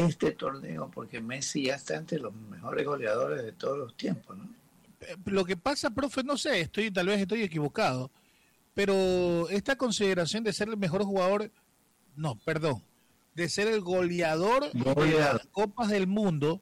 este torneo, porque Messi ya está entre los mejores goleadores de todos los tiempos, ¿no? Lo que pasa, profe, no sé, tal vez estoy equivocado, pero esta consideración de ser el mejor jugador, no, perdón, de ser el goleador de las Copas del Mundo,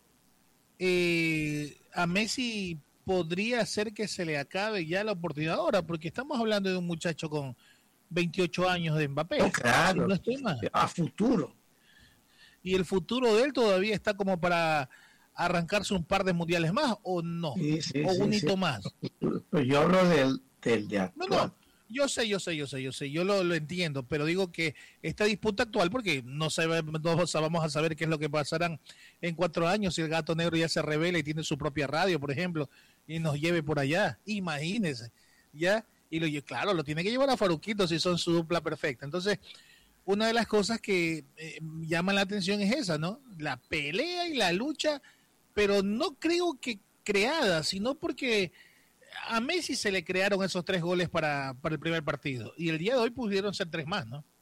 a Messi podría ser que se le acabe ya la oportunidad ahora, porque estamos hablando de un muchacho con 28 años de Mbappé. Oh, claro, no estoy mal. A futuro. Y el futuro de él todavía está como para arrancarse un par de mundiales más, ¿o no? Sí, o un hito más. Pues yo hablo del de actual. No, yo sé, yo lo entiendo, pero digo que esta disputa actual, porque no vamos a saber qué es lo que pasarán en 4 años si el Gato Negro ya se revela y tiene su propia radio, por ejemplo, y nos lleve por allá, imagínese, ¿ya? Y claro, lo tiene que llevar a Faruquito si son su dupla perfecta. Entonces, una de las cosas que llama la atención es esa, ¿no? La pelea y la lucha, pero no creo que creada, sino porque a Messi se le crearon esos 3 goles para el primer partido. Y el día de hoy pudieron ser 3 más, ¿no?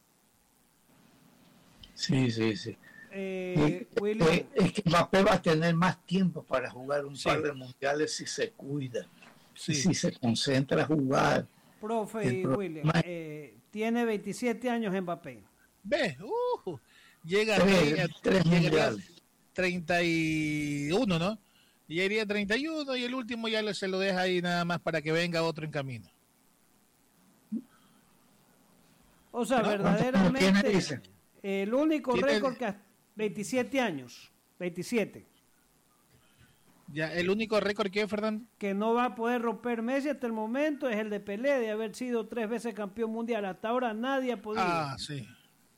Sí. Willy, es que Mbappé va a tener más tiempo para jugar un par de mundiales si se cuida. Sí. Si se concentra a jugar. Profe William, tiene 27 años Mbappé. Ve, llega a 31, ¿no? Y iría 31 y el último ya se lo deja ahí nada más para que venga otro en camino. O sea, ¿no? Verdaderamente el único récord que 27 años, 27. Ya, el único récord que es, Fernando, que no va a poder romper Messi hasta el momento es el de Pelé, de haber sido 3 veces campeón mundial. Hasta ahora nadie ha podido. Sí.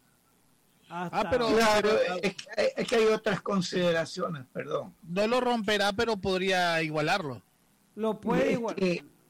Pero claro, es que hay otras consideraciones, perdón. No lo romperá, pero podría igualarlo. Lo puede igualar.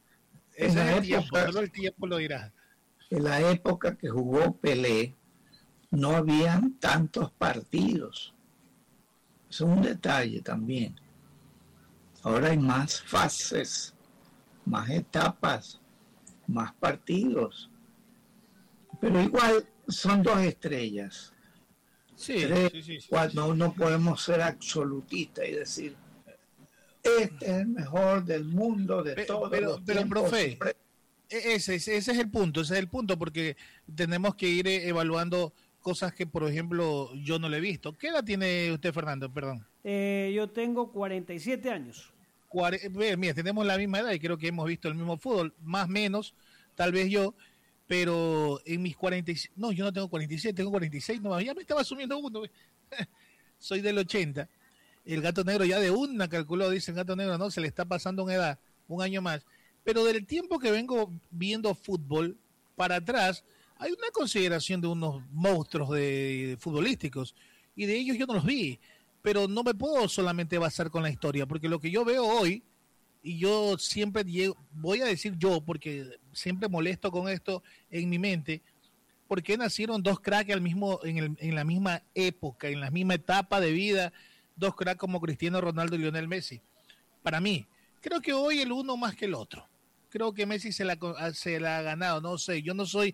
Solo el tiempo lo dirá. En la época que jugó Pelé, no habían tantos partidos. Eso es un detalle también. Ahora hay más fases, más etapas, más partidos. Pero igual son 2 estrellas. Sí. Cuando no podemos ser absolutistas y decir, este es el mejor del mundo de todos los tiempos. Pero, profe, ese es el punto, porque tenemos que ir evaluando cosas que, por ejemplo, yo no le he visto. ¿Qué edad tiene usted, Fernando? Perdón. Yo tengo 47 años. Mira, tenemos la misma edad y creo que hemos visto el mismo fútbol, más o menos, tal vez yo, pero en mis 46, no, yo no tengo 47, tengo 46, no, ya me estaba asumiendo uno, soy del 80, el Gato Negro ya de una calculó, dice el Gato Negro, no, se le está pasando una edad, un año más, pero del tiempo que vengo viendo fútbol para atrás, hay una consideración de unos monstruos de futbolísticos, y de ellos yo no los vi, pero no me puedo solamente basar con la historia, porque lo que yo veo hoy, y yo siempre voy a decir yo, porque siempre molesto con esto en mi mente, porque nacieron 2 cracks en la misma época, en la misma etapa de vida, 2 cracks como Cristiano Ronaldo y Lionel Messi. Para mí, creo que hoy el uno más que el otro. Creo que Messi se la ha ganado, no sé, yo no soy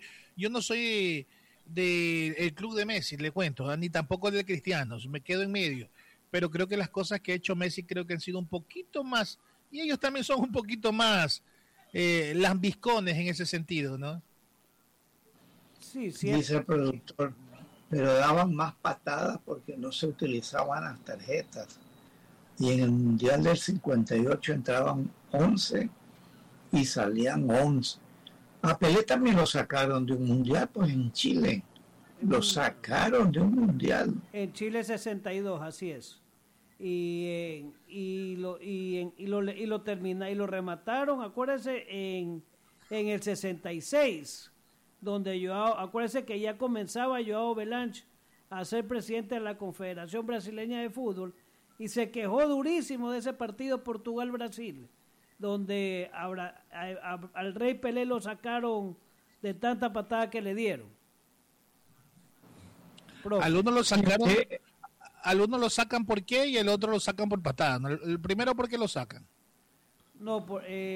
del club de Messi, le cuento, ni tampoco del Cristiano, me quedo en medio, pero creo que las cosas que ha hecho Messi creo que han sido un poquito más, y ellos también son un poquito más lambiscones en ese sentido, ¿no? Sí. Dice el productor, pero daban más patadas porque no se utilizaban las tarjetas, y en el Mundial del 58 entraban 11 y salían 11. A Pelé también lo sacaron de un mundial, pues en Chile. Lo sacaron de un mundial. En Chile 62, así es. Y lo remataron, acuérdense, en el 66, donde acuérdense que ya comenzaba Joao Belange a ser presidente de la Confederación Brasileña de Fútbol y se quejó durísimo de ese partido Portugal-Brasil, donde al Rey Pelé lo sacaron de tanta patada que le dieron. Al uno lo sacaron, al uno lo sacan por qué y el otro lo sacan por patada, ¿no? El primero, ¿por qué lo sacan? No,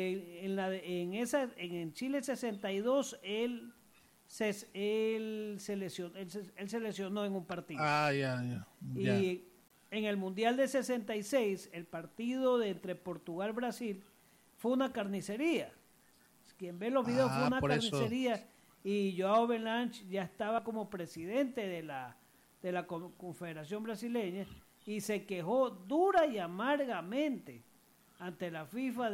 en Chile 62 él se lesionó en un partido. Ya. en el Mundial de 66, el partido de entre Portugal y Brasil fue una carnicería. Quien ve los videos fue una carnicería eso. Y Joao Belange ya estaba como presidente de la Confederación Brasileña y se quejó dura y amargamente ante la FIFA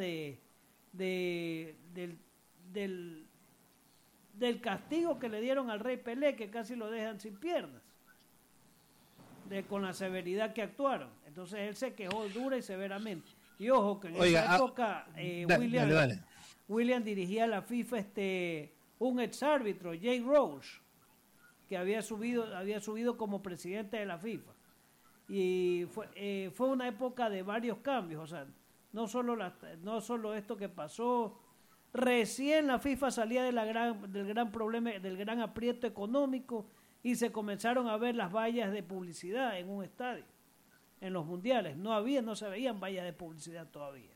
del castigo que le dieron al Rey Pelé, que casi lo dejan sin piernas, con la severidad que actuaron. Entonces él se quejó dura y severamente. Y ojo que en esa época William dirigía la FIFA un exárbitro, Jay Roche, que había subido como presidente de la FIFA. Y fue una época de varios cambios, o sea, no solo esto que pasó. Recién la FIFA salía del gran problema, del gran aprieto económico, y se comenzaron a ver las vallas de publicidad en un estadio, en los mundiales. No se veían vallas de publicidad todavía.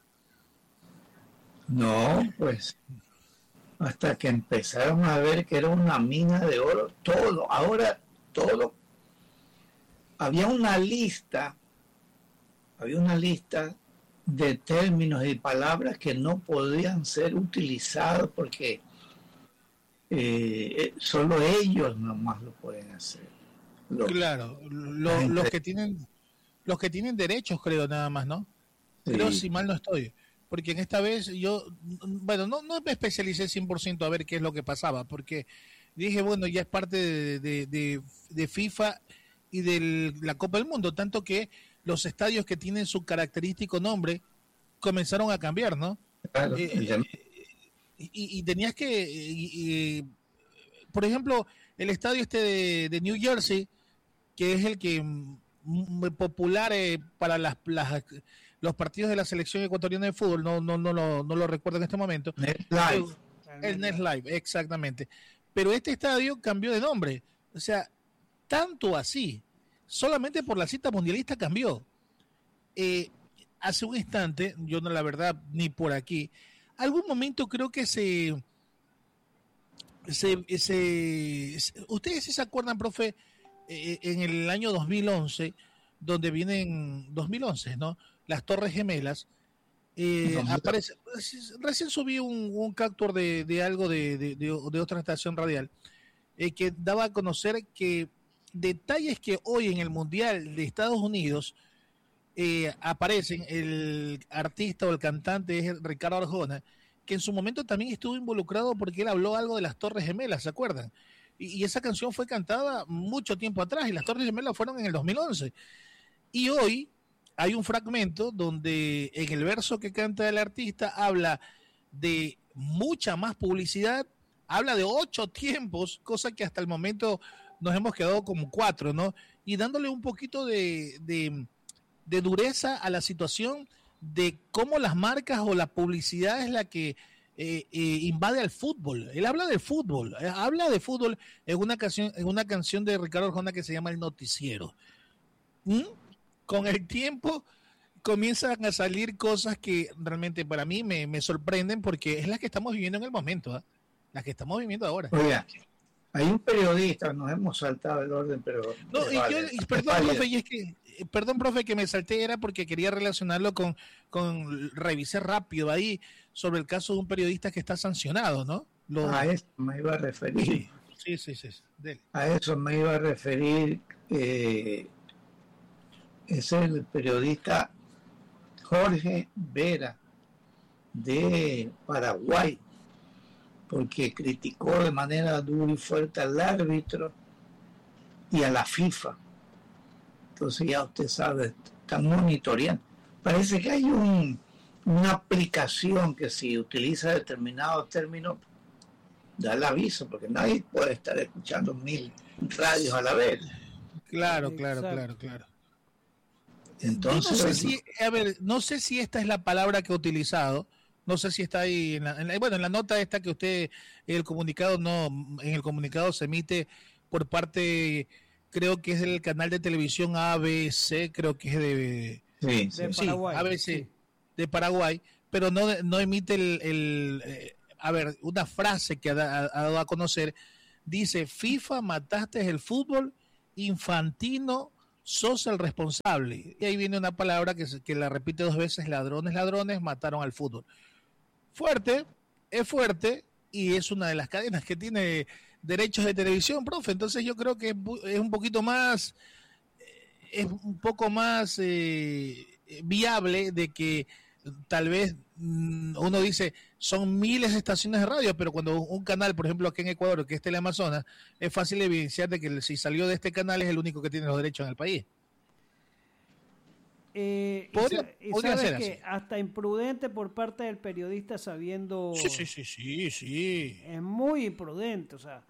No, pues hasta que empezaron a ver que era una mina de oro, ahora todo. Había una lista de términos y palabras que no podían ser utilizados porque solo ellos nomás lo pueden hacer. Los que tienen derechos, creo, nada más, ¿no? Sí. Creo, si mal no estoy. Porque en esta vez yo, bueno, no me especialicé 100% a ver qué es lo que pasaba, porque dije, bueno, ya es parte de FIFA y de la Copa del Mundo, tanto que los estadios que tienen su característico nombre comenzaron a cambiar, ¿no? Claro, y tenías que, por ejemplo, el estadio de New Jersey, que es el que popular para los partidos de la selección ecuatoriana de fútbol, no lo recuerdo en este momento. NetLife. El NetLife, exactamente. Pero este estadio cambió de nombre. O sea, tanto así, solamente por la cita mundialista cambió. Hace un instante, yo no, la verdad, ni por aquí, algún momento creo que ustedes sí se acuerdan, profe, en el año 2011, donde vienen 2011, ¿no? Las Torres Gemelas. Aparece, recién subí un capture de algo de otra estación radial que daba a conocer que detalles que hoy en el Mundial de Estados Unidos aparecen. El artista o el cantante es Ricardo Arjona, que en su momento también estuvo involucrado porque él habló algo de las Torres Gemelas, ¿se acuerdan? Y esa canción fue cantada mucho tiempo atrás, y las Torres Gemelas fueron en el 2011. Y hoy hay un fragmento donde en el verso que canta el artista habla de mucha más publicidad, habla de 8 tiempos, cosa que hasta el momento nos hemos quedado como 4, ¿no? Y dándole un poquito de dureza a la situación de cómo las marcas o la publicidad es la que invade al fútbol. Él habla del fútbol, en una canción de Ricardo Arjona que se llama El Noticiero. Con el tiempo comienzan a salir cosas que realmente para mí me sorprenden, porque es la que estamos viviendo en el momento, ¿eh? La que estamos viviendo ahora. Oiga, hay un periodista, nos hemos saltado el orden, pero... No, perdón, profe, que me salté, era porque quería relacionarlo con revisé rápido ahí sobre el caso de un periodista que está sancionado, ¿no? A eso me iba a referir. Sí. Dele. A eso me iba a referir. Es el periodista Jorge Vera de Paraguay, porque criticó de manera dura y fuerte al árbitro y a la FIFA. Entonces ya usted sabe, están monitoreando. Parece que hay una aplicación que si utiliza determinados términos da el aviso, porque nadie puede estar escuchando 1000 radios a la vez. Claro. Entonces, no sé si esta es la palabra que he utilizado. No sé si está ahí en la nota esta que usted, en el comunicado se emite por parte, creo que es del canal de televisión ABC, creo que es de Paraguay, ABC, sí, de Paraguay, pero no emite una frase que ha dado a conocer. Dice: FIFA, mataste el fútbol, Infantino sos el responsable. Y ahí viene una palabra que la repite 2 veces, ladrones, ladrones, mataron al fútbol. Fuerte, es fuerte, y es una de las cadenas que tiene derechos de televisión, profe. Entonces yo creo que es un poquito más, es un poco más viable de que tal vez uno dice, son miles de estaciones de radio, pero cuando un canal, por ejemplo, aquí en Ecuador, que es Teleamazonas, es fácil evidenciar de que si salió de este canal es el único que tiene los derechos en el país. Podría ser que así. Hasta imprudente por parte del periodista sabiendo... Sí. Es muy imprudente, o sea...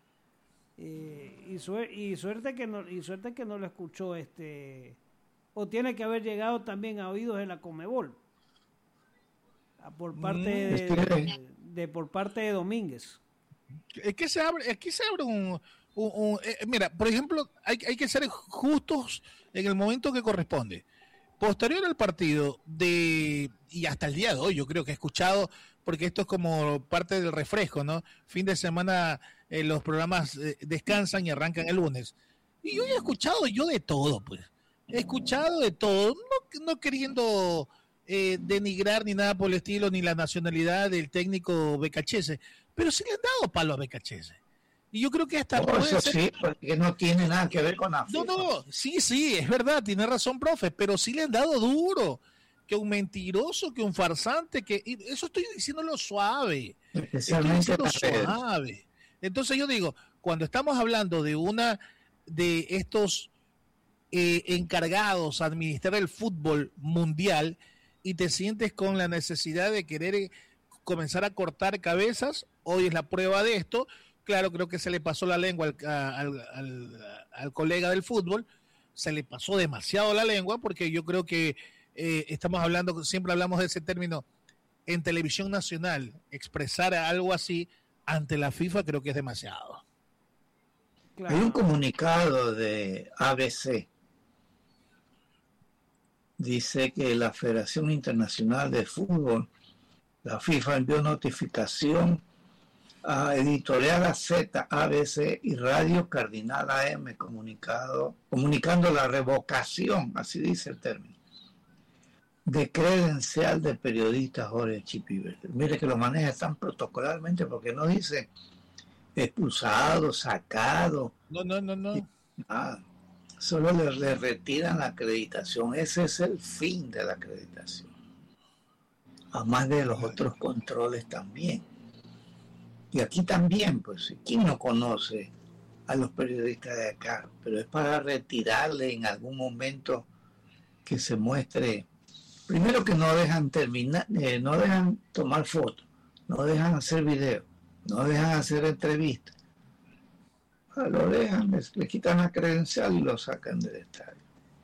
y suerte que no lo escuchó o tiene que haber llegado también a oídos de la Conmebol por parte por parte de Domínguez. Es que se abre mira, por ejemplo, hay que ser justos en el momento que corresponde. Posterior al partido y hasta el día de hoy, yo creo que he escuchado, porque esto es como parte del refresco, ¿no? Fin de semana los programas descansan y arrancan el lunes. Y yo he escuchado de todo, pues. He escuchado de todo, no queriendo denigrar ni nada por el estilo, ni la nacionalidad del técnico Becachese, pero sí le han dado palo a Becachese. Y yo creo que hasta eso sí, porque no tiene nada que ver con la FIFA. No, sí, es verdad, tiene razón, profe, pero sí le han dado duro, que un mentiroso, que un farsante, eso estoy diciéndolo suave. Especialmente suave. Entonces yo digo, cuando estamos hablando de estos encargados a administrar el fútbol mundial y te sientes con la necesidad de querer comenzar a cortar cabezas, hoy es la prueba de esto. Claro, creo que se le pasó la lengua al colega del fútbol, se le pasó demasiado la lengua, porque yo creo que siempre hablamos de ese término en televisión nacional, expresar algo así ante la FIFA creo que es demasiado. Claro. Hay un comunicado de ABC, dice que la Federación Internacional de Fútbol, la FIFA, envió notificación a Editorial AZ, ABC y Radio Cardinal AM comunicando la revocación, así dice el término, de credencial del periodista Jorge Chipiver. Mire que lo maneja tan protocolarmente, porque no dice expulsado, sacado. No. Nada. Solo le retiran la acreditación. Ese es el fin de la acreditación. Además de los otros controles también. Y aquí también, pues, ¿quién no conoce a los periodistas de acá? Pero es para retirarle en algún momento que se muestre. Primero que no dejan terminar, no dejan tomar fotos, no dejan hacer videos, no dejan hacer entrevistas. Lo dejan, le quitan la credencial y lo sacan del estadio.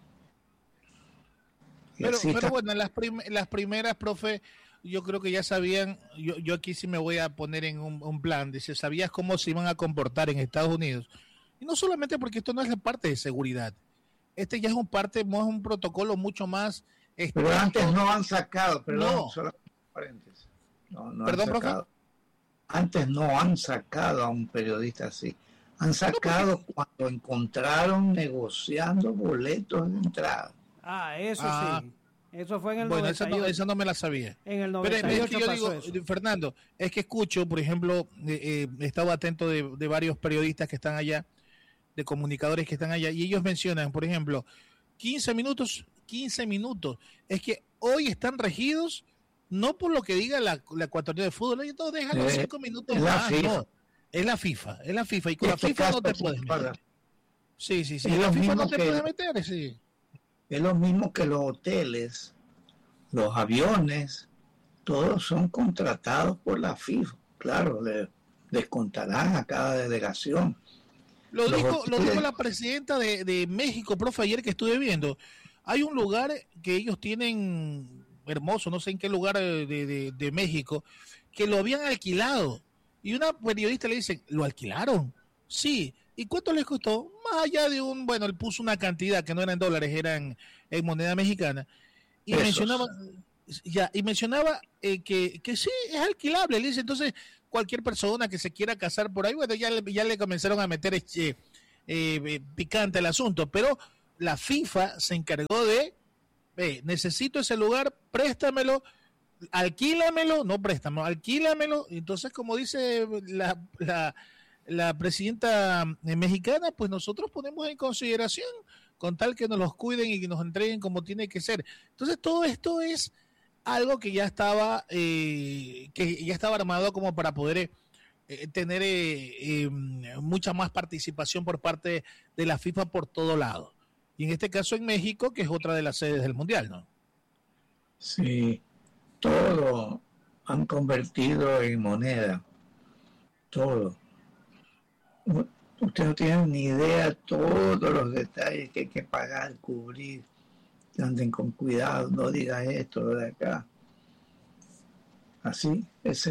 Pero bueno, las primeras, profe, yo creo que ya sabían, yo aquí sí me voy a poner en un plan, dice, sabías cómo se iban a comportar en Estados Unidos. Y no solamente porque esto no es la parte de seguridad, este ya es un protocolo mucho más... Pero antes no han sacado, solamente paréntesis. Perdón, profe. Antes no han sacado a un periodista así. Han sacado cuando encontraron negociando boletos de entrada. Eso sí. Eso fue en el 98. Esa no me la sabía. En el 98 Pero es que yo digo, eso. Fernando, es que escucho, por ejemplo, he estado atento de varios periodistas que están allá, de comunicadores que están allá, y ellos mencionan, por ejemplo, 15 minutos. Es que hoy están regidos no por lo que diga la ecuatoriana de fútbol, no, déjalo 5 minutos más. No, es la FIFA, y con la FIFA no te puedes meter. Sí, la FIFA no te puedes meter, sí. Es lo mismo que los hoteles, los aviones, todos son contratados por la FIFA. Claro, le descontarán a cada delegación. Lo dijo la presidenta de México, profe, ayer que estuve viendo. Hay un lugar que ellos tienen hermoso, no sé en qué lugar de México, que lo habían alquilado. Y una periodista le dice, ¿lo alquilaron? Sí. ¿Y cuánto les costó? Más allá de él puso una cantidad que no eran dólares, eran en moneda mexicana. Y mencionaba que sí, es alquilable. Le dice, entonces, cualquier persona que se quiera casar por ahí, ya le comenzaron a meter picante el asunto. Pero la FIFA se encargó de, necesito ese lugar, préstamelo, alquílamelo, no préstamelo, alquílamelo. Entonces, como dice la presidenta mexicana, pues nosotros ponemos en consideración con tal que nos los cuiden y que nos entreguen como tiene que ser. Entonces, todo esto es algo que ya estaba armado como para poder tener mucha más participación por parte de la FIFA por todo lado. Y en este caso en México, que es otra de las sedes del Mundial, ¿no? Sí, todo han convertido en moneda, todo. Usted no tiene ni idea todos los detalles que hay que pagar, cubrir. Anden con cuidado, no diga esto de acá. Así, esa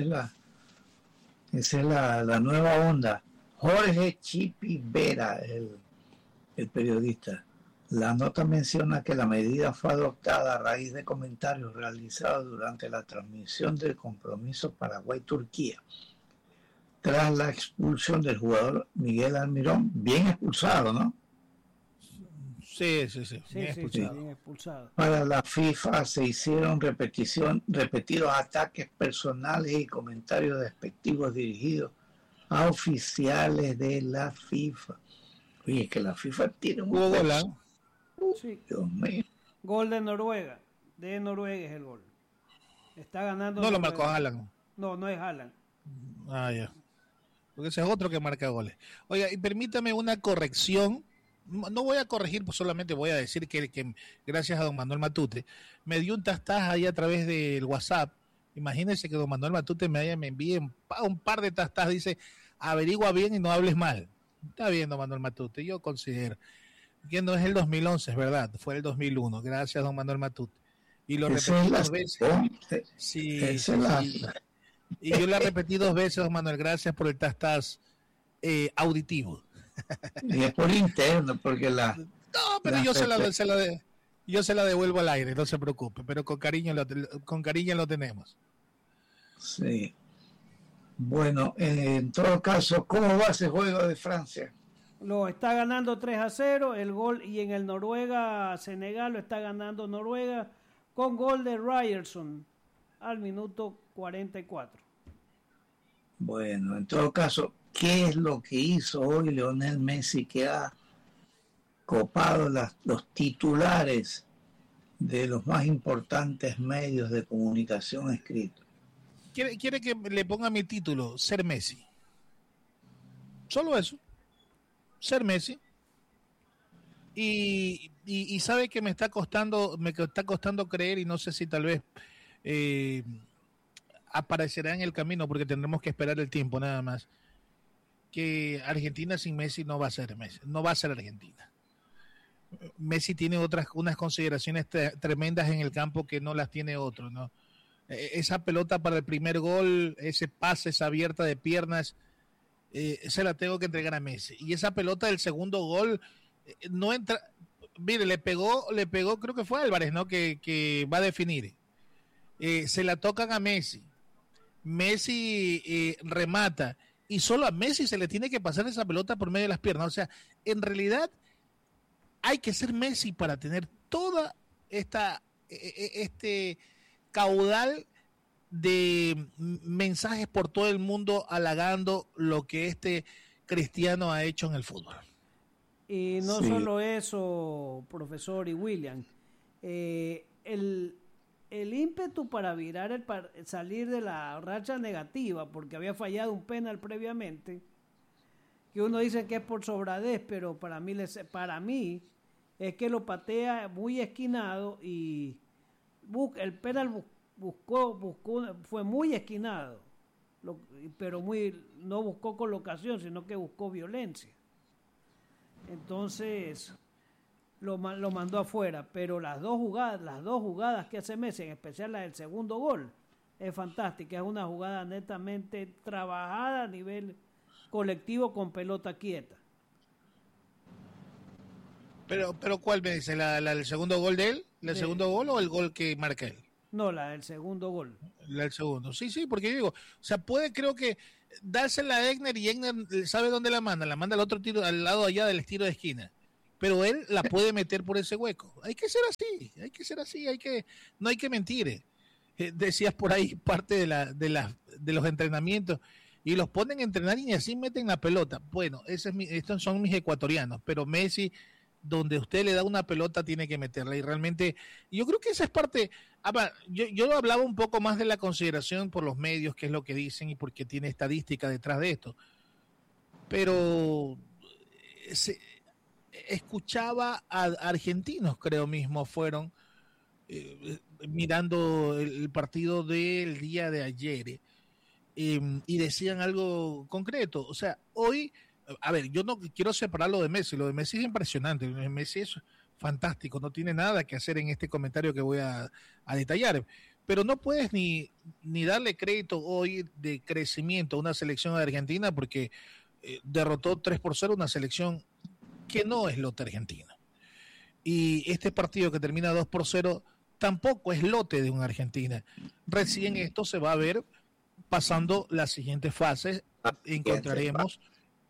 es la nueva onda. Jorge Chipi Vera, el periodista. La nota menciona que la medida fue adoptada a raíz de comentarios realizados durante la transmisión del compromiso Paraguay-Turquía, tras la expulsión del jugador Miguel Almirón, bien expulsado, ¿no? Sí, bien expulsado. Para la FIFA se hicieron repetidos ataques personales y comentarios despectivos dirigidos a oficiales de la FIFA. Oye, que la FIFA tiene un gol. Sí. Dios mío. Gol de Noruega. De Noruega es el gol. Está ganando. No Noruega. Lo marcó Haaland. No es Haaland. Ah, ya. Porque ese es otro que marca goles. Oiga, y permítame una corrección. No voy a corregir, pues solamente voy a decir que gracias a don Manuel Matute me dio un tastaz ahí a través del WhatsApp. Imagínense que don Manuel Matute me envíe un par de tastaz. Dice, averigua bien y no hables mal. Está bien, don Manuel Matute, yo considero que no es el 2011, es verdad, fue el 2001. Gracias, don Manuel Matute. Y lo repetí 2 veces. Sí. Y yo la repetí 2 veces, don Manuel. Gracias por el tastaz auditivo. Y es por interno, porque No, pero yo se la devuelvo al aire, no se preocupe, pero con cariño lo tenemos. Sí. Bueno, en todo caso, ¿cómo va ese juego de Francia? Lo está ganando 3-0 el gol, y en el Noruega-Senegal lo está ganando Noruega con gol de Ryerson al minuto 44. Bueno, en todo caso, ¿qué es lo que hizo hoy Lionel Messi, que ha copado los titulares de los más importantes medios de comunicación escritos? ¿Quiere que le ponga mi título? Ser Messi. Solo eso. Ser Messi. Y sabe que me está costando creer, y no sé si tal vez aparecerá en el camino, porque tendremos que esperar el tiempo nada más, que Argentina sin Messi no va a ser Messi, no va a ser Argentina. Messi tiene unas consideraciones tremendas en el campo que no las tiene otro, ¿no? Esa pelota para el primer gol, ese pase, esa abierta de piernas, se la tengo que entregar a Messi. Y esa pelota del segundo gol no entra. Mire, le pegó, creo que fue Álvarez, ¿no? Que va a definir. Se la tocan a Messi. Messi remata. Y solo a Messi se le tiene que pasar esa pelota por medio de las piernas. O sea, en realidad hay que ser Messi para tener toda este caudal de mensajes por todo el mundo halagando lo que este Cristiano ha hecho en el fútbol. Y no solo eso, profesor y William, el ímpetu para virar, salir de la racha negativa, porque había fallado un penal previamente, que uno dice que es por sobradez, pero para mí es que lo patea muy esquinado, y el penal fue muy esquinado, pero no buscó colocación, sino que buscó violencia. Entonces lo mandó afuera, pero las dos jugadas que hace Messi, en especial la del segundo gol, es fantástica. Es una jugada netamente trabajada a nivel colectivo con pelota quieta. Pero ¿cuál me dice? ¿La del segundo gol de él? ¿El segundo gol o el gol que marca él? No, la del segundo gol. La del segundo. Sí, porque yo digo, o sea, creo que dársela a Egner, y Egner sabe dónde la manda al otro tiro, al lado allá del tiro de esquina. pero él la puede meter por ese hueco. Hay que ser así, no hay que mentir. Decías por ahí parte de los entrenamientos y los ponen a entrenar y así meten la pelota. Bueno, estos son mis ecuatorianos, pero Messi, donde usted le da una pelota, tiene que meterla. Y realmente, yo creo que esa es parte. Yo hablaba un poco más de la consideración por los medios, que es lo que dicen y porque tiene estadística detrás de esto. Pero escuchaba a argentinos, creo mismo, fueron mirando el partido del día de ayer. Y decían algo concreto. O sea, hoy, a ver, yo no quiero separar lo de Messi es impresionante, lo de Messi es fantástico, no tiene nada que hacer en este comentario que voy a detallar, pero no puedes ni darle crédito hoy de crecimiento a una selección de Argentina porque derrotó 3-0 una selección que no es lote argentino. Y este partido que termina 2-0 tampoco es lote de una Argentina. Recién esto se va a ver pasando las siguientes fases, encontraremos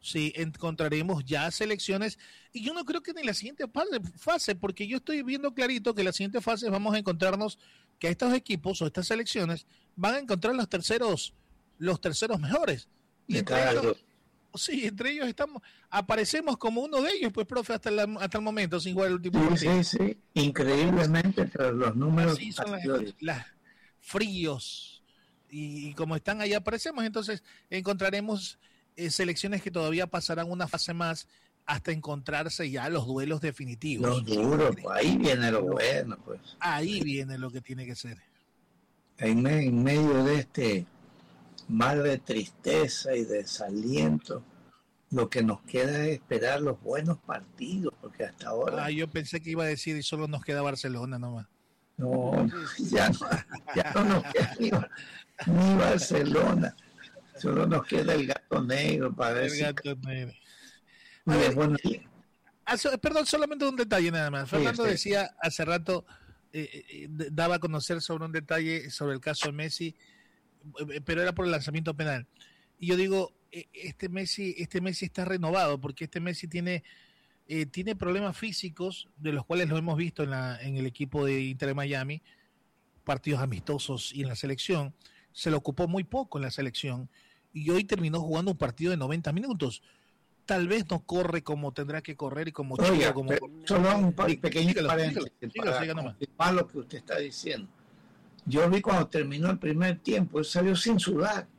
ya selecciones, y yo no creo que ni la siguiente fase, porque yo estoy viendo clarito que la siguiente fase vamos a encontrarnos que estos equipos o estas selecciones van a encontrar los terceros mejores. Y entre ellos aparecemos como uno de ellos, pues, profe, hasta el momento, sin jugar el último partido. Sí, increíblemente, pero los números así son las fríos. Y como están ahí aparecemos, entonces encontraremos selecciones que todavía pasarán una fase más hasta encontrarse ya los duelos definitivos. Los duros, pues, ahí viene lo bueno, pues. Ahí viene lo que tiene que ser. En medio de este mar de tristeza y desaliento, lo que nos queda es esperar los buenos partidos, porque hasta ahora... yo pensé que iba a decir y solo nos queda Barcelona nomás. No, ya no nos queda ni Barcelona, solo nos queda el gato negro para ver negro. A ver, bueno, perdón, solamente un detalle nada más. Fernando decía hace rato, daba a conocer sobre un detalle sobre el caso de Messi, pero era por el lanzamiento penal. Y yo digo, este Messi está renovado porque este Messi tiene problemas físicos, de los cuales lo hemos visto en el equipo de Inter de Miami, partidos amistosos y en la selección. Se lo ocupó muy poco en la selección y hoy terminó jugando un partido de 90 minutos. Tal vez no corre como tendrá que correr y como chico. Solo un pequeño paréntesis para confirmar lo que usted está diciendo. Yo vi cuando terminó el primer tiempo, él salió sin sudar.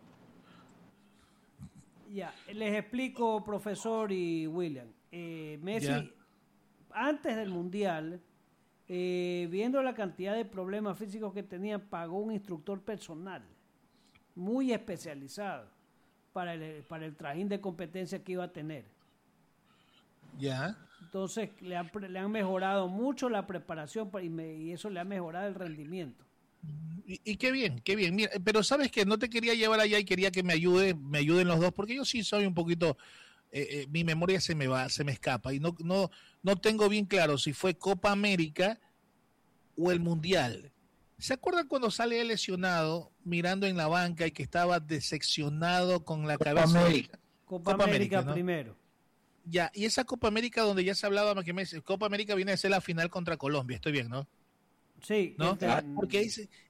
Ya, les explico, profesor y William. Messi, antes del Mundial, viendo la cantidad de problemas físicos que tenía, pagó un instructor personal muy especializado para el trajín de competencia que iba a tener. Ya. Entonces le han mejorado mucho la preparación y eso le ha mejorado el rendimiento. Y qué bien. Mira, pero sabes que no te quería llevar allá y quería que me ayuden los dos, porque yo sí soy un poquito, mi memoria se me escapa y no tengo bien claro si fue Copa América o el Mundial. ¿Se acuerdan cuando sale lesionado mirando en la banca y que estaba decepcionado con la cabeza? Copa América, ¿no? Primero. Ya, y esa Copa América donde ya se hablaba que Copa América viene a ser la final contra Colombia, estoy bien, ¿no? Sí, ¿no? Porque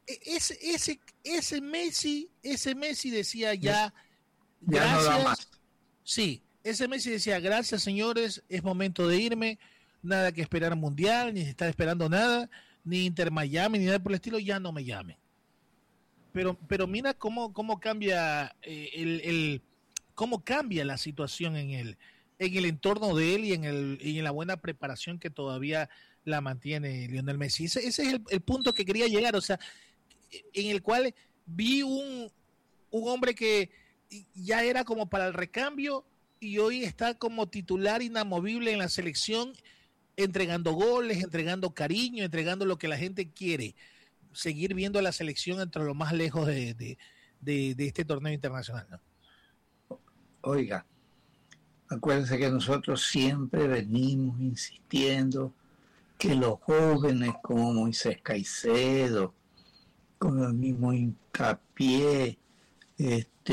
ese Messi decía ya gracias. No da más. Sí, ese Messi decía gracias, señores, es momento de irme, nada que esperar mundial, ni estar esperando nada, ni Inter Miami, ni nada por el estilo, ya no me llamen. Pero mira cómo cambia cómo cambia la situación en el entorno de él y en la buena preparación que todavía la mantiene Lionel Messi. Ese es el punto que quería llegar, o sea, en el cual vi un hombre que ya era como para el recambio y hoy está como titular inamovible en la selección, entregando goles, entregando cariño, entregando lo que la gente quiere, seguir viendo a la selección entre lo más lejos de este torneo internacional, ¿no? Oiga, acuérdense que nosotros siempre venimos insistiendo que los jóvenes como Moisés Caicedo, con el mismo Hincapié,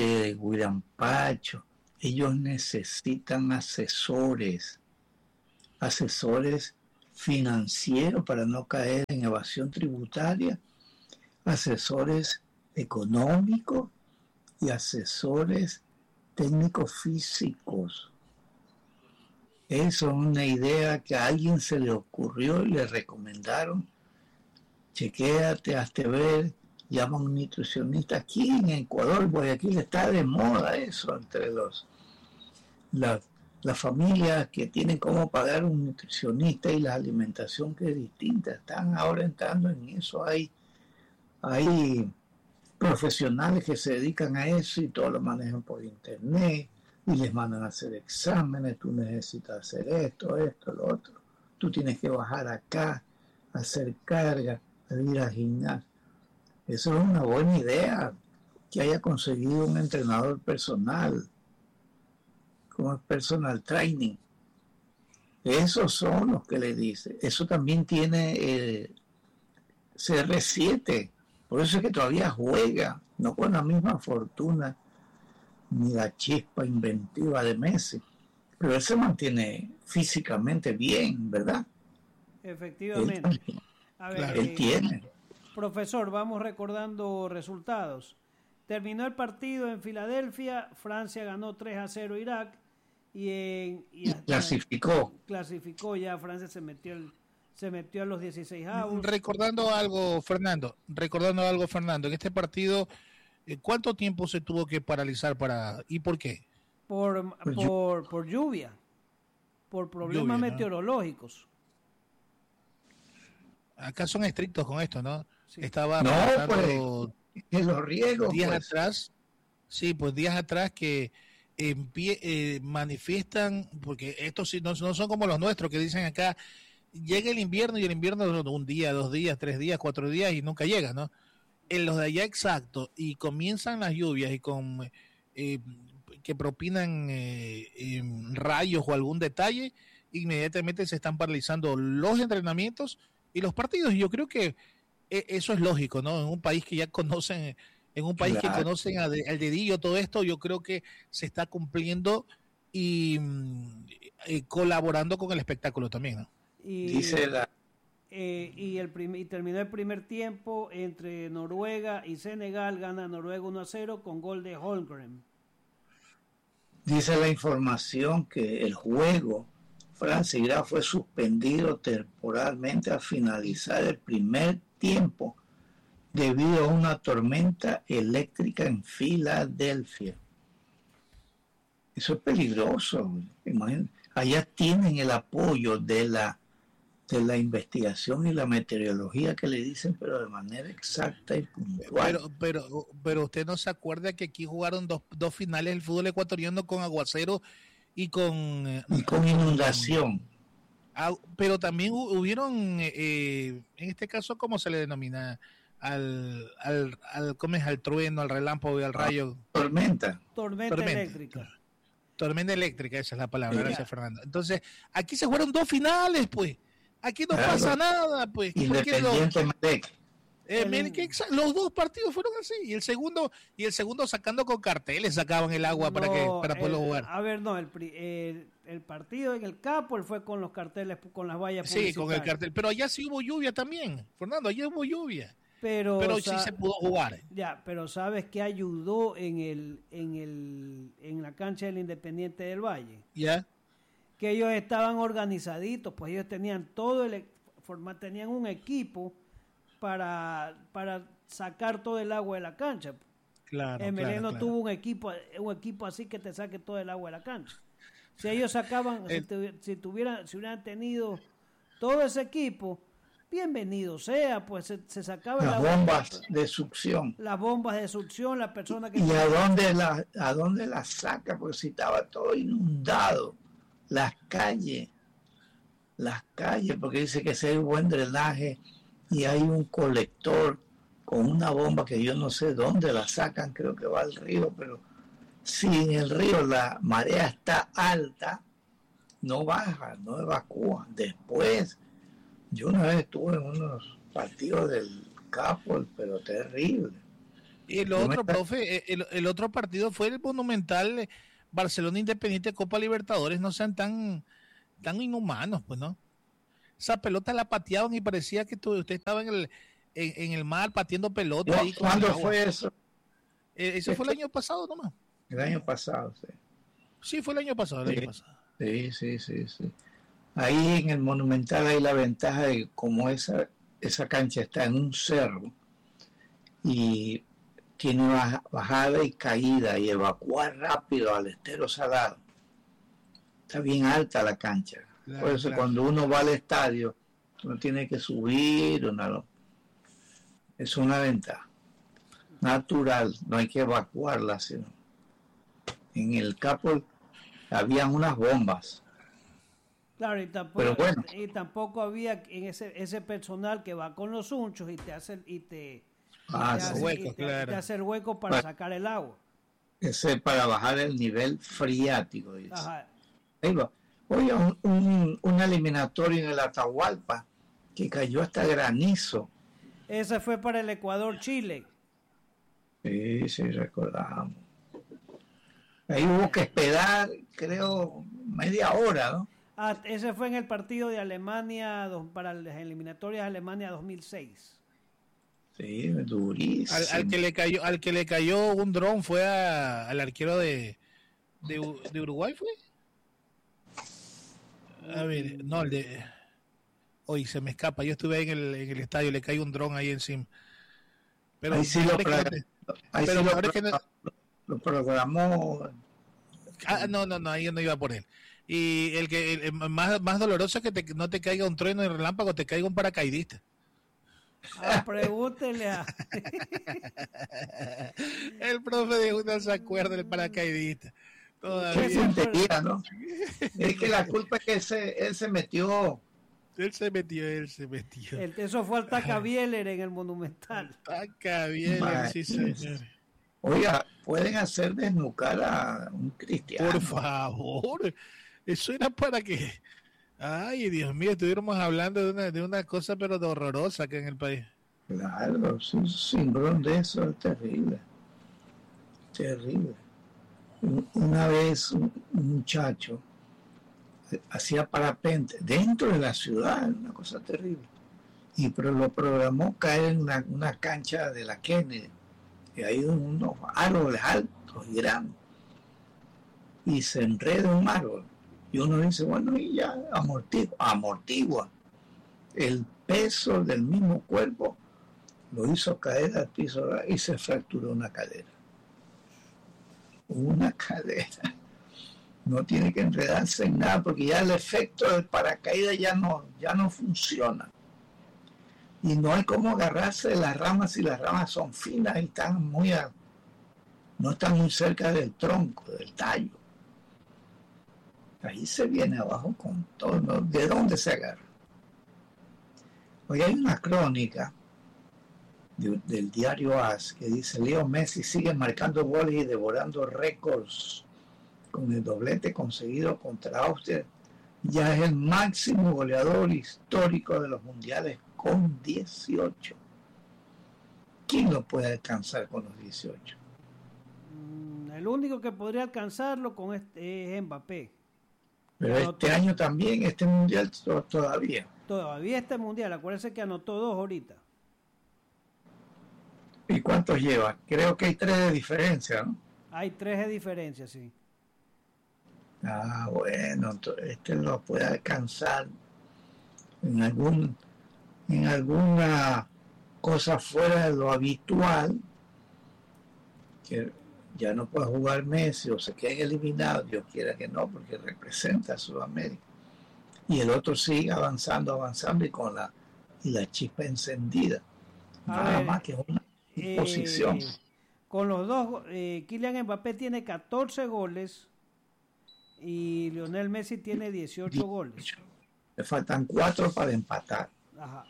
William Pacho, ellos necesitan asesores. asesores financieros para no caer en evasión tributaria, asesores económicos y asesores técnicos físicos. Eso es una idea que a alguien se le ocurrió y le recomendaron. Chequéate, hazte ver, llama a un nutricionista. Aquí en Ecuador, Guayaquil, está de moda eso entre las familias que tienen cómo pagar un nutricionista y la alimentación que es distinta. Están ahora entrando en eso. Hay profesionales que se dedican a eso y todo lo manejan por internet y les mandan a hacer exámenes. Tú necesitas hacer esto, lo otro. Tú tienes que bajar acá, hacer carga, ir al gimnasio. Eso es una buena idea, que haya conseguido un entrenador personal, como es personal training. Esos son los que le dice. Eso también tiene CR7, por eso es que todavía juega, no con la misma fortuna ni la chispa inventiva de Messi, pero él se mantiene físicamente bien, ¿verdad? Efectivamente. A ver, claro, él tiene. Profesor, vamos recordando resultados. Terminó el partido en Filadelfia, Francia ganó 3-0 a Irak y clasificó ya. Francia se metió a los 16avos. Recordando algo, Fernando, en este partido, ¿cuánto tiempo se tuvo que paralizar y por qué? Por lluvia, por problemas meteorológicos. Acá son estrictos con esto, ¿no? Sí. Estaba en los riegos días atrás, días atrás que manifiestan, porque estos sí no son como los nuestros que dicen acá, llega el invierno y el invierno un día, 2 días, 3 días, 4 días y nunca llega, ¿no? En los de allá exacto, y comienzan las lluvias y con que propinan rayos o algún detalle, inmediatamente se están paralizando los entrenamientos y los partidos. Y yo creo que eso es lógico, ¿no? En un país que ya conocen, que conocen al dedillo todo esto, yo creo que se está cumpliendo y colaborando con el espectáculo también, ¿no? Y terminó el primer tiempo entre Noruega y Senegal, gana Noruega 1-0 con gol de Holmgren. Dice la información que el juego Francia y Irak fue suspendido temporalmente al finalizar el primer tiempo debido a una tormenta eléctrica en Filadelfia. Eso es peligroso. Imagínate. Allá tienen el apoyo de la investigación y la meteorología que le dicen, pero de manera exacta y puntual. Pero usted no se acuerda que aquí jugaron dos finales del fútbol ecuatoriano con aguacero y con inundación. Pero también hubieron, en este caso, ¿cómo se le denomina? Al trueno, al relámpago y al rayo. Tormenta eléctrica. Tormenta eléctrica, esa es la palabra. Gracias, Fernando. Entonces, aquí se jugaron 2 finales, pues. Aquí no pasa nada, pues. Independiente los 2 partidos fueron así. Y el segundo sacando con carteles, sacaban el agua para poderlo jugar. A ver, no, el partido en el campo fue con los carteles, con las vallas publicitarias. Sí, con el cartel. Pero allá sí hubo lluvia también, Fernando. Allá hubo lluvia. Pero sí se pudo jugar. Ya, pero ¿sabes qué ayudó en la cancha del Independiente del Valle? Ya. Que ellos estaban organizaditos, pues ellos tenían tenían un equipo para sacar todo el agua de la cancha. Claro. MLE no tuvo un equipo así que te saque todo el agua de la cancha. Si ellos sacaban, si hubieran tenido todo ese equipo, bienvenido sea, pues se sacaba las bombas de succión. Las bombas de succión, la persona que... ¿Y a dónde las saca? Porque si estaba todo inundado. Las calles, porque dice que si hay buen drenaje y hay un colector con una bomba que yo no sé dónde la sacan, creo que va al río, pero si en el río la marea está alta, no baja, no evacúa. Después, yo una vez estuve en unos partidos del Capol, pero terrible. Y el otro, profe, el otro partido fue el monumental Barcelona Independiente Copa Libertadores. No sean tan tan inhumanos, pues, ¿no? Esa pelota la pateaban y parecía que usted estaba en el mar pateando pelota. Ahí ¿Cuándo fue eso? Eso fue el año pasado nomás. El año pasado, sí. Sí, fue el año pasado, Sí. Ahí en el Monumental hay la ventaja de que como esa cancha está en un cerro y tiene una bajada y caída y evacuar rápido al estero Salado. Está bien alta la cancha. Por eso cuando uno va al estadio, uno tiene que subir, es una ventaja natural, no hay que evacuarla, sino en el Capo habían unas bombas. Claro, y tampoco, pero bueno, y tampoco había en ese personal que va con los unchos y te hace te hace el hueco para sacar el agua. Ese es para bajar el nivel friático. Ajá. Ahí va. Oye, un eliminatorio en el Atahualpa que cayó hasta granizo. Ese fue para el Ecuador-Chile. Sí, recordamos. Ahí hubo que esperar, creo, media hora, ¿no? Ese fue en el partido de Alemania para las eliminatorias de Alemania 2006. Sí, durísimo. Al que le cayó un dron fue al arquero de Uruguay, ¿fue? A ver, no, el de... Hoy se me escapa, yo estuve ahí en el estadio, le cayó un dron ahí encima. Pero ahí sí lo programó. No, ahí no iba por él. Y el más doloroso es que no te caiga un trueno de relámpago, te caiga un paracaidista. Pregúntele a... El profe de una se acuerda del paracaidista. Qué tontería, ¿no? Es que la culpa es que él se metió. Él se metió. Eso fue al Taca-Bieler en el Monumental. Taca-Bieler, sí, señor. Oiga, pueden hacer desnucar a un cristiano. Por favor. Eso era para que... Ay, Dios mío, estuviéramos hablando de una cosa pero de horrorosa acá en el país. Claro, es un síndrome de eso, es terrible. Una vez un muchacho hacía parapente dentro de la ciudad, una cosa terrible, pero lo programó caer en una cancha de la Kennedy, y hay unos árboles altos y grandes, y se enreda un árbol, y uno dice, bueno, y ya amortigua. El peso del mismo cuerpo lo hizo caer al piso y se fracturó una cadera. No tiene que enredarse en nada porque ya el efecto del paracaídas ya no funciona. Y no hay como agarrarse de las ramas si las ramas son finas y no están muy cerca del tronco, del tallo. Ahí se viene abajo con todo, ¿no? ¿De dónde se agarra? Hoy hay una crónica del diario AS que dice: Leo Messi sigue marcando goles y devorando récords con el doblete conseguido contra Austria. Ya es el máximo goleador histórico de los mundiales con 18. ¿Quién lo puede alcanzar con los 18? El único que podría alcanzarlo con es Mbappé. Pero este año también, este mundial todavía. Todavía este mundial, acuérdense que anotó 2 ahorita. ¿Y cuántos lleva? Creo que hay 3 de diferencia, ¿no? Hay 3 de diferencia, sí. Bueno, entonces lo puede alcanzar en alguna cosa fuera de lo habitual, que ya no puede jugar Messi o se queden eliminados, Dios quiera que no, porque representa a Sudamérica. Y el otro sigue avanzando y la chispa encendida. Nada más que una posición. Con los dos, Kylian Mbappé tiene 14 goles y Lionel Messi tiene 18 goles. Le faltan 4 para empatar. Ajá.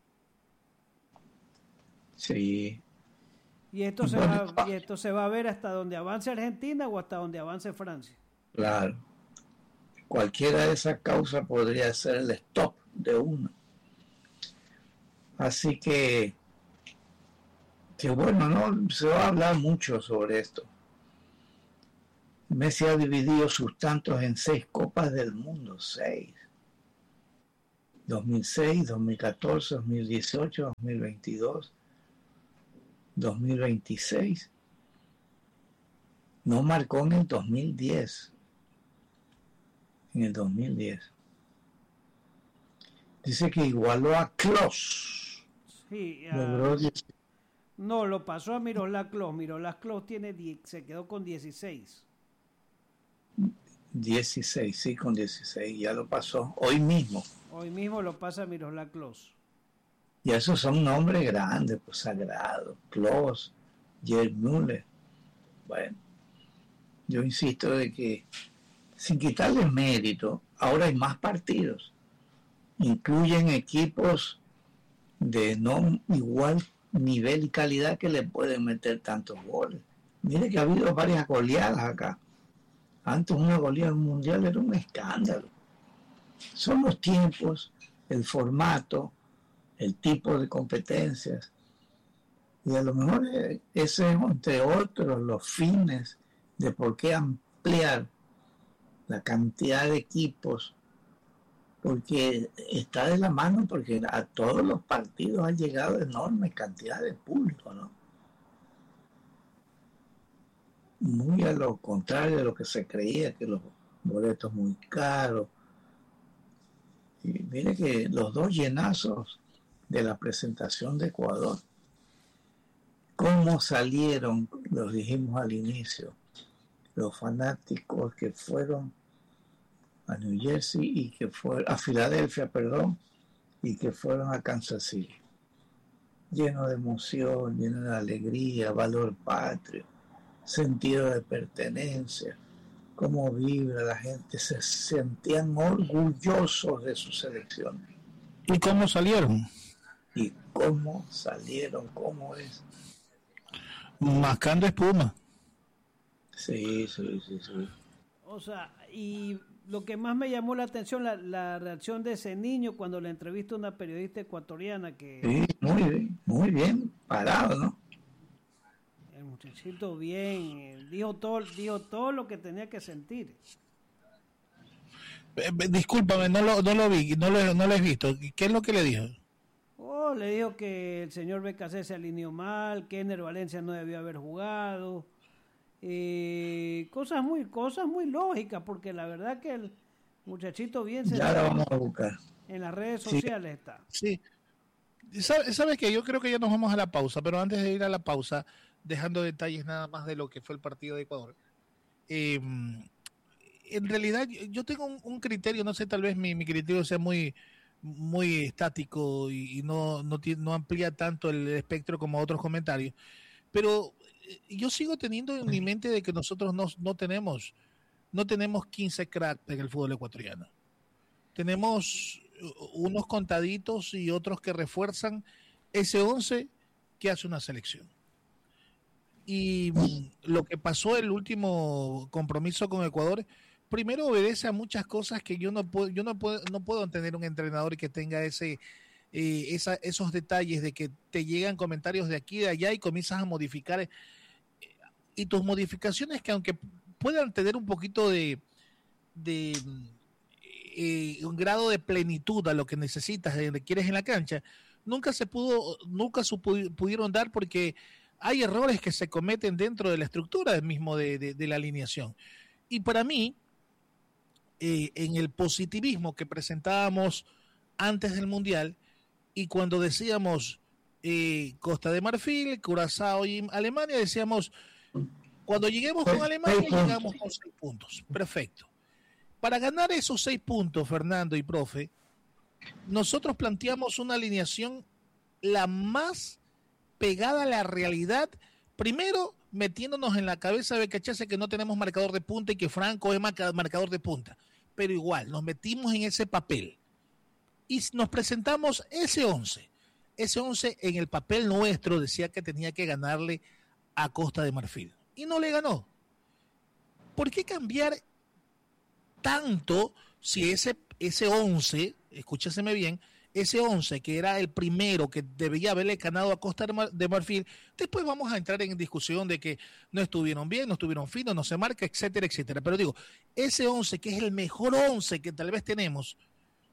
Sí. Y esto se va a ver hasta donde avance Argentina o hasta donde avance Francia. Claro. Cualquiera de esas causas podría ser el stop de uno. Así que bueno, ¿no? Se va a hablar mucho sobre esto. Messi ha dividido sus tantos en 6 copas del mundo, 6. 2006, 2014, 2018, 2022, 2026. No marcó en el 2010. En el 2010. Dice que igualó a Klose. Sí, Logró 10. no, lo pasó a Miroslav Klose. Miroslav Klose se quedó con 16. 16, sí, con 16. Ya lo pasó hoy mismo. Hoy mismo lo pasa a Miroslav Klose. Y esos son nombres grandes, pues sagrados. Klose, Gerd Müller. Bueno, yo insisto de que, sin quitarle mérito, ahora hay más partidos. Incluyen equipos de no igual nivel y calidad que le pueden meter tantos goles. Mire que ha habido varias goleadas acá. Antes una goleada mundial era un escándalo. Son los tiempos, el formato, el tipo de competencias. Y a lo mejor ese es, entre otros, los fines de por qué ampliar la cantidad de equipos, porque está de la mano, porque a todos los partidos ha llegado enorme cantidad de público, ¿no? Muy a lo contrario de lo que se creía, que los boletos muy caros. Y mire que los dos llenazos de la presentación de Ecuador, cómo salieron, los dijimos al inicio, los fanáticos que fueron a New Jersey y que fueron a Filadelfia, perdón, y que fueron a Kansas City, lleno de emoción, lleno de alegría, valor patrio, sentido de pertenencia, cómo vibra la gente, se sentían orgullosos de su selección. ¿Y cómo salieron? Y cómo salieron, cómo es. Mascando espuma. Sí. O sea, y lo que más me llamó la atención, la reacción de ese niño cuando le entrevistó a una periodista ecuatoriana que... Sí, muy bien parado, ¿no? El muchachito bien, dijo todo lo que tenía que sentir. Discúlpame, no lo vi, no lo he visto. ¿Qué es lo que le dijo? Le dijo que el señor BKC se alineó mal, que Ener Valencia no debió haber jugado. Cosas muy lógicas, porque la verdad que el muchachito bien se... Ya lo vamos a buscar. En las redes sociales está. Sí. ¿Sabes qué? Yo creo que ya nos vamos a la pausa, pero antes de ir a la pausa, dejando detalles nada más de lo que fue el partido de Ecuador. En realidad, yo tengo un criterio, no sé, tal vez mi criterio sea muy estático y no amplía tanto el espectro como otros comentarios, pero yo sigo teniendo en mi mente de que nosotros no tenemos 15 cracks en el fútbol ecuatoriano. Tenemos unos contaditos y otros que refuerzan ese 11 que hace una selección. Y lo que pasó el último compromiso con Ecuador, primero obedece a muchas cosas que yo no puedo tener un entrenador que tenga esos detalles de que te llegan comentarios de aquí y de allá y comienzas a modificar, y tus modificaciones, que aunque puedan tener un poquito de un grado de plenitud a lo que necesitas, de lo que quieres en la cancha, nunca pudieron dar, porque hay errores que se cometen dentro de la estructura mismo de la alineación. Y para mí, en el positivismo que presentábamos antes del Mundial, y cuando decíamos Costa de Marfil, Curazao y Alemania, decíamos, cuando lleguemos con Alemania, llegamos con 6 puntos. Perfecto. Para ganar esos 6 puntos, Fernando y profe, nosotros planteamos una alineación la más pegada a la realidad, primero metiéndonos en la cabeza de BKC que no tenemos marcador de punta y que Franco es marcador de punta, pero igual nos metimos en ese papel y nos presentamos ese 11 en el papel nuestro decía que tenía que ganarle a Costa de Marfil y no le ganó. ¿Por qué cambiar tanto si ese 11, escúchaseme bien, ese 11 que era el primero que debía haberle ganado a Costa de Marfil, después vamos a entrar en discusión de que no estuvieron bien, no estuvieron finos, no se marca, etcétera, etcétera. Pero digo, ese 11 que es el mejor 11 que tal vez tenemos,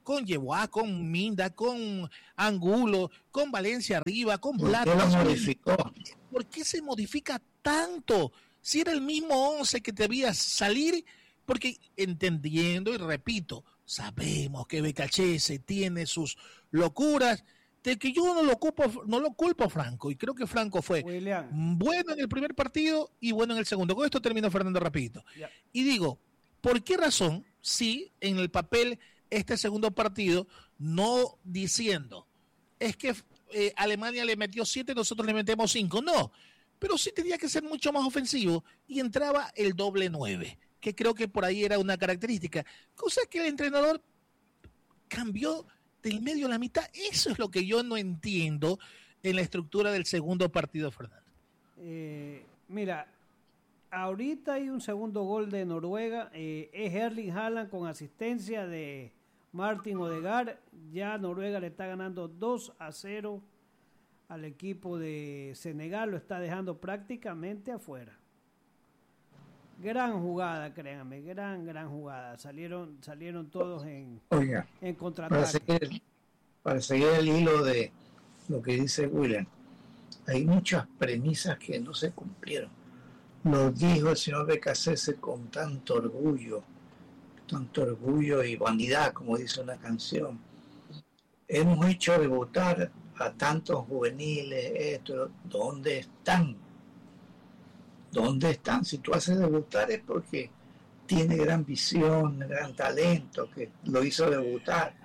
con Yeboah, con Minda, con Angulo, con Valencia arriba, con Plata. ¿Por qué lo modificó? ¿Por qué se modifica tanto? Si era el mismo 11 que debía salir, porque entendiendo y repito, sabemos que Becachese tiene sus locuras, de que yo no lo culpo a Franco, y creo que Franco fue bueno en el primer partido y bueno en el segundo. Con esto termino, Fernando, rapidito. Yeah. Y digo, ¿por qué razón, si en el papel este segundo partido, no diciendo, es que Alemania le metió 7, nosotros le metemos 5? No, pero sí tenía que ser mucho más ofensivo y entraba el doble 9, que creo que por ahí era una característica, cosa que el entrenador cambió del medio a la mitad. Eso es lo que yo no entiendo en la estructura del segundo partido, Fernando. Mira, ahorita hay un segundo gol de Noruega, es Erling Haaland con asistencia de Martin Odegaard. Ya Noruega le está ganando 2-0 al equipo de Senegal, lo está dejando prácticamente afuera. Gran jugada, créanme, gran jugada. Salieron todos en contraataque. Para seguir el hilo de lo que dice William, hay muchas premisas que no se cumplieron. Lo dijo el señor Becachese con tanto orgullo y vanidad, como dice una canción. Hemos hecho debutar a tantos juveniles, ¿dónde están? ¿Dónde están? Si tú haces debutar es porque tiene gran visión, gran talento, que lo hizo debutar.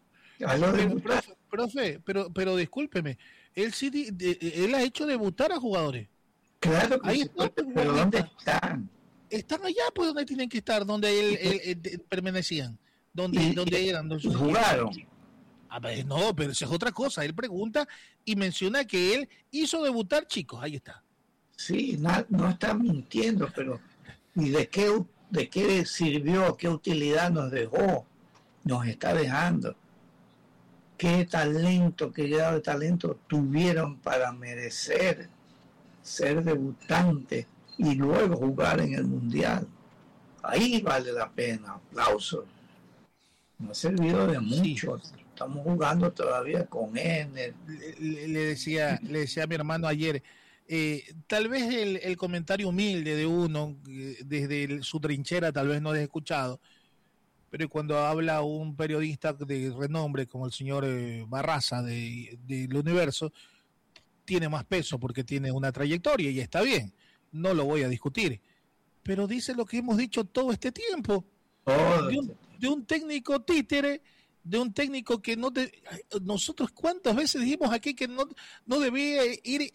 Profe, pero discúlpeme, él ha hecho debutar a jugadores. Claro que sí, pero ¿dónde están? Están allá, pues, donde tienen que estar, donde él permanecían, donde eran. Donde jugaron. A ver, no, pero eso es otra cosa. Él pregunta y menciona que él hizo debutar chicos. Ahí está. Sí, no está mintiendo, pero ¿y de qué sirvió? ¿Qué utilidad nos dejó? Nos está dejando. ¿Qué grado de talento tuvieron para merecer ser debutantes y luego jugar en el Mundial? Ahí vale la pena, aplausos. Nos ha servido de mucho. Sí. Estamos jugando todavía con Ener. Le decía a mi hermano ayer, tal vez el comentario humilde de uno desde su trinchera tal vez no lo he escuchado, pero cuando habla un periodista de renombre como el señor Barraza del Universo, tiene más peso porque tiene una trayectoria y está bien, no lo voy a discutir, pero dice lo que hemos dicho todo este tiempo, de un técnico títere, de un técnico que nosotros cuántas veces dijimos aquí que no debía ir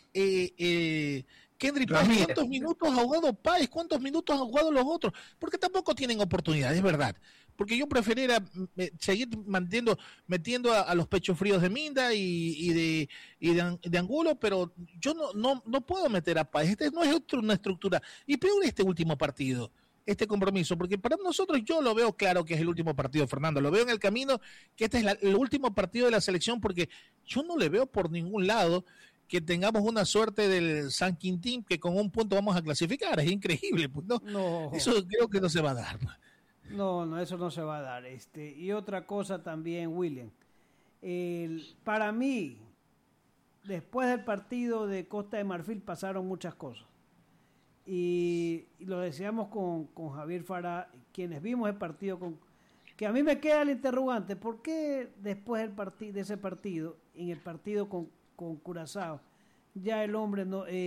Kendry Páez, ¿cuántos minutos ha jugado Páez? ¿Cuántos minutos han jugado los otros? Porque tampoco tienen oportunidad, es verdad. Porque yo preferiría seguir metiendo a los pechos fríos de Minda y de Angulo, pero yo no puedo meter a Páez. Este no es una estructura. Y peor este último partido, este compromiso, porque para nosotros yo lo veo claro que es el último partido, Fernando. Lo veo en el camino que este es el último partido de la selección, porque yo no le veo por ningún lado que tengamos una suerte del San Quintín que con un punto vamos a clasificar. Es increíble, pues no. Eso creo que no se va a dar. No, eso no se va a dar. Y otra cosa también, William. Para mí, después del partido de Costa de Marfil pasaron muchas cosas. Y lo decíamos con Javier Farah, quienes vimos el partido, que a mí me queda el interrogante, ¿por qué después de ese partido, en el partido con Curazao, ya el hombre,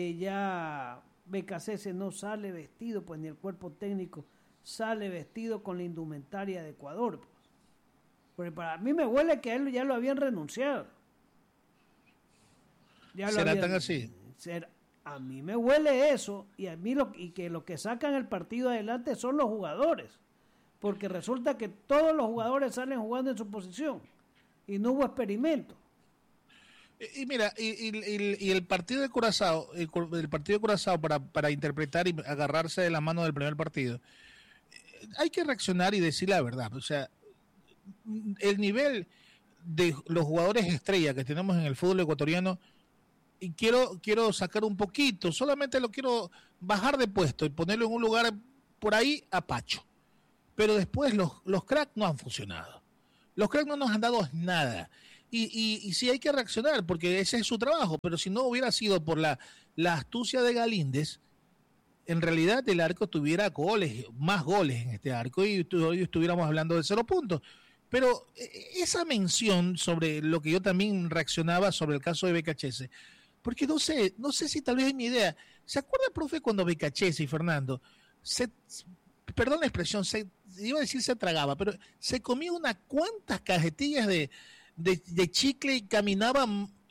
ya Becachese no sale vestido, pues ni el cuerpo técnico sale vestido con la indumentaria de Ecuador? Pues. Porque para mí me huele que a él ya lo habían renunciado. ¿Será tan así? A mí me huele eso, y a mí que lo que sacan el partido adelante son los jugadores, porque resulta que todos los jugadores salen jugando en su posición y no hubo experimento. Y mira, y el partido de Curazao, el partido de Curazao para interpretar y agarrarse de la mano del primer partido, hay que reaccionar y decir la verdad. O sea, el nivel de los jugadores estrella que tenemos en el fútbol ecuatoriano, y quiero sacar un poquito, solamente lo quiero bajar de puesto y ponerlo en un lugar por ahí a Pacho. Pero después los cracks no han funcionado. Los cracks no nos han dado nada. Y sí hay que reaccionar, porque ese es su trabajo, pero si no hubiera sido por la astucia de Galíndez, en realidad el arco tuviera goles, más goles en este arco, y hoy estuviéramos hablando de 0 puntos. Pero esa mención sobre lo que yo también reaccionaba sobre el caso de Becachese, porque no sé si tal vez es mi idea. ¿Se acuerda, profe, cuando Becachese y Fernando, perdón la expresión, iba a decir se tragaba, pero se comía unas cuantas cajetillas de chicle y caminaba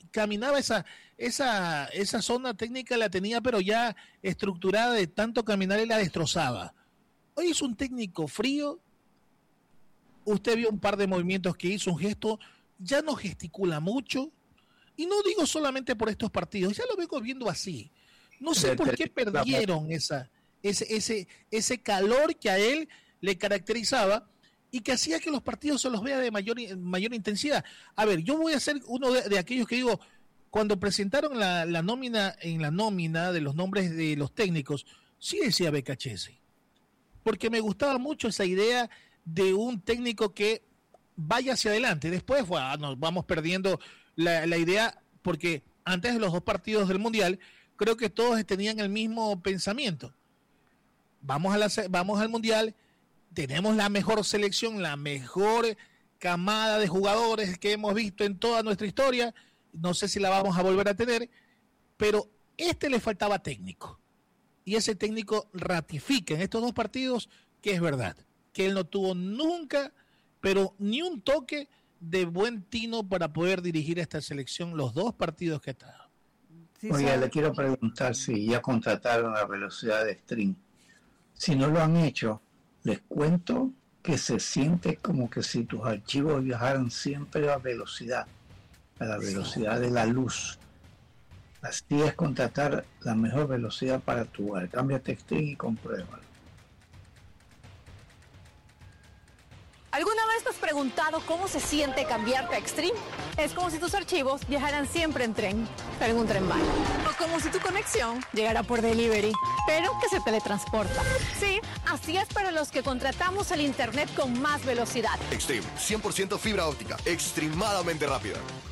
esa zona técnica, la tenía pero ya estructurada de tanto caminar y la destrozaba? Hoy es un técnico frío. Usted vio un par de movimientos que hizo, un gesto, ya no gesticula mucho, y no digo solamente por estos partidos, ya lo vengo viendo así. No sé por qué perdieron ese calor que a él le caracterizaba y que hacía que los partidos se los vea de mayor intensidad. A ver, yo voy a ser uno de aquellos que digo, cuando presentaron la nómina, en la nómina de los nombres de los técnicos, sí decía Becachese, porque me gustaba mucho esa idea de un técnico que vaya hacia adelante. Después nos vamos perdiendo la idea, porque antes de los 2 partidos del Mundial, creo que todos tenían el mismo pensamiento. Vamos al Mundial, tenemos la mejor selección, la mejor camada de jugadores que hemos visto en toda nuestra historia, no sé si la vamos a volver a tener, pero le faltaba técnico, y ese técnico ratifica en estos 2 partidos que es verdad, que él no tuvo nunca, pero ni un toque de buen tino para poder dirigir a esta selección los 2 partidos que ha estado. Sí, oiga, le quiero preguntar si ya contrataron la velocidad de Extreme. Si no lo han hecho, les cuento que se siente como que si tus archivos viajaran siempre a la velocidad de la luz. Así es contratar la mejor velocidad para tu web. Cámbiate Extreme y compruébalo. ¿Alguna vez te has preguntado cómo se siente cambiarte a Extreme? Es como si tus archivos viajaran siempre en tren, pero en un tren bala. O como si tu conexión llegara por delivery, pero que se teletransporta. Sí, así es para los que contratamos el internet con más velocidad. Extreme, 100% fibra óptica, extremadamente rápida.